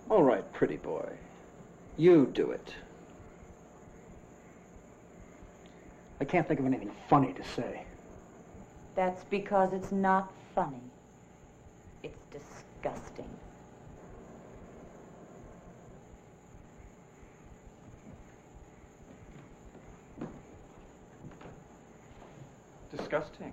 All right, pretty boy. You do it. I can't think of anything funny to say. That's because it's not funny. It's disgusting. Disgusting.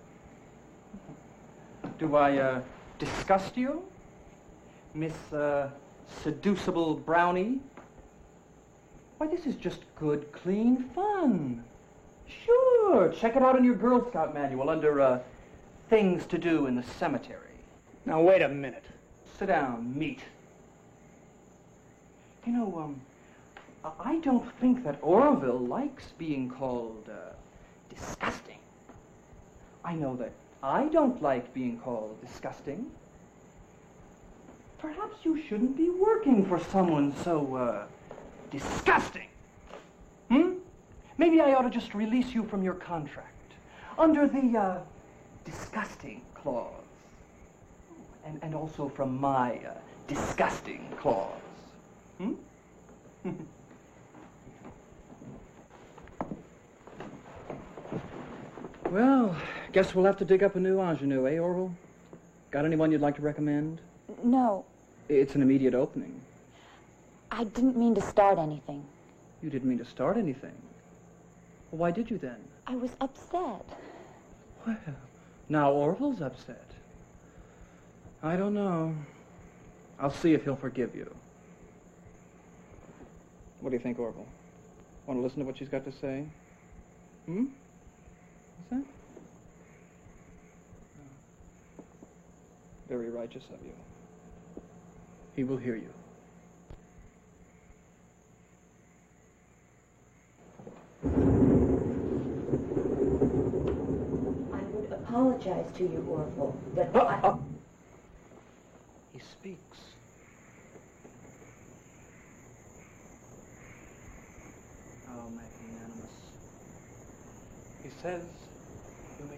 Do I, disgust you, Miss, seducible brownie? Why, this is just good, clean fun. Sure, check it out in your Girl Scout manual under, things to do in the cemetery. Now, wait a minute. Sit down, meat. You know, I don't think that Orville likes being called, disgusting. I know that I don't like being called disgusting. Perhaps you shouldn't be working for someone so, disgusting. Maybe I ought to just release you from your contract under the, disgusting clause. And also from my, disgusting clause. Well, guess we'll have to dig up a new ingenue, eh, Orville? Got anyone you'd like to recommend? No, It's an immediate opening. I didn't mean to start anything. You didn't mean to start anything. Well, why did you then? I was upset. Well, now Orville's upset. I don't know. I'll see if he'll forgive you. What do you think, Orville? Want to listen to what she's got to say? What's that? Very righteous of you. He will hear you. I would apologize to you, Orville, but He speaks. How magnanimous. He says